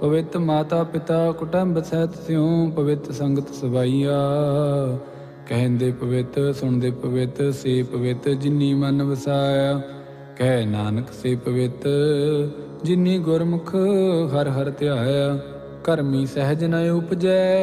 ਪਵਿੱਤ ਮਾਤਾ ਪਿਤਾ ਕੁਟੁੰਬ ਸਹਿਤ ਸਿਉ, ਪਵਿੱਤ ਸੰਗਤ ਸਵਾਈਆ। ਕਹਿੰਦੇ ਪਵਿੱਤ ਸੁਣਦੇ ਪਵਿੱਤ, ਸੇ ਪਵਿੱਤ ਜਿਨੀ ਮਨ ਵਸਾਇਆ। ਕਹਿ ਨਾਨਕ ਸੇ ਪਵਿੱਤ ਜਿਨੀ ਗੁਰਮੁਖ ਹਰ ਹਰ ਧਿਆਇਆ। ਕਰਮੀ ਸਹਿਜ ਨ ਉਪਜੈ